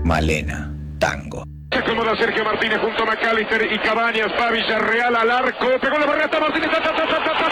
Malena, tango. Se acomoda Sergio Martínez junto a McAllister y Cabañas, va Villarreal al arco, pegó la barreta Martínez,